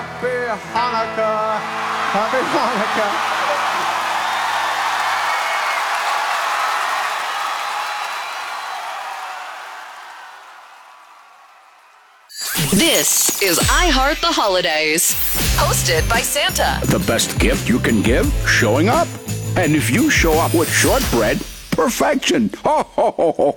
Happy Hanukkah. Happy Hanukkah. This is I Heart the Holidays, hosted by Santa. The best gift you can give? Showing up. And if you show up with shortbread, perfection. Ho, ho, ho, ho.